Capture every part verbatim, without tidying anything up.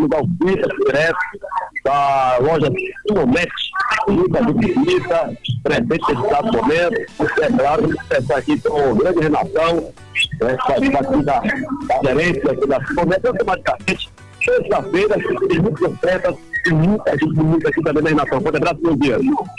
estamos ao vivo, direto da loja Simonex, Luta do Pimita, presente nesse dado momento. É claro, está aqui com o grande Renatão, né, faz aqui da, da gerência aqui da Simonex, automaticamente. Sexta-feira, tem muitas ofertas e muita gente bonita aqui também na Renatão. Pode abraço, meu dia.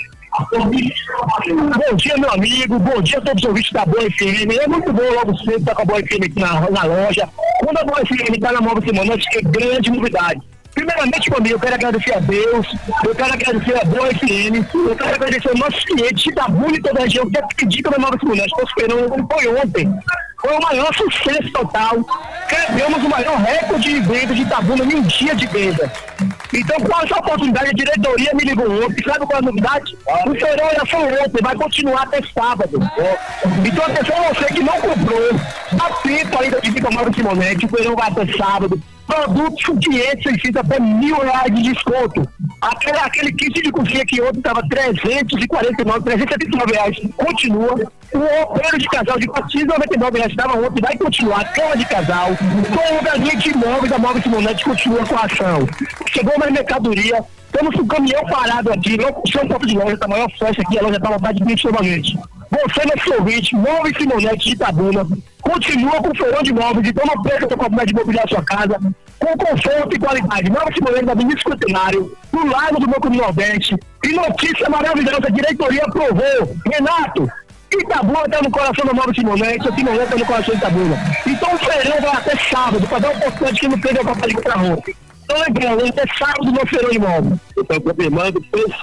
Bom dia, meu amigo. Bom dia a todos os ouvintes da Boa F M. É muito bom logo cedo estar com a Boa F M aqui na, na loja. Quando a Boa F M está na Nova Simonex, é grande novidade. Primeiramente, meu amigo, eu quero agradecer a Deus, eu quero agradecer a Boa F M, eu quero agradecer aos nossos clientes de Itabuna e toda a região que acreditam na Nova Simonex. Estou esperando, como foi ontem. Foi o maior sucesso total. Quebramos o maior recorde de vendas de Itabuna em um dia de venda. Então, com essa oportunidade, a diretoria me ligou ontem. Sabe qual é a novidade? O feirão era só ontem, vai continuar até sábado. Então, atenção a você que não comprou, há tempo ainda de vir com a Nova Simonex, o feirão vai até sábado. Produtos com quinhentos, seiscentos até mil reais de desconto. Aquele, aquele kit de cozinha que ontem estava trezentos e quarenta e nove, trezentos e setenta e nove reais, continua. O roupeiro de casal de quatrocentos e noventa e nove reais estava ontem, vai continuar. Cama de casal, com o gabinete imóvel da Nova Simonex continua com a ação. Chegou mais mercadoria, estamos com o caminhão parado aqui, não puxou um pouco de loja, tá a maior festa aqui, a loja está lotada de gente novamente. Você, nosso ouvinte, Nova Simonex de Itabuna, continua com o feirão de móveis, então não perca a oportunidade de mobiliar sua casa, com conforto e qualidade. Nova Simonex da Avenida Centenário, no Lago do Banco do Nordeste. E notícia maravilhosa, a diretoria aprovou. Renato, Itabuna está no coração da Nova Simonex, a Simonex está no coração de Itabuna. Então o feirão vai até sábado, para dar uma oportunidade que não teve a papai de comprar roupa. Então lembrando, até sábado no feirão de móveis. Estou confirmando,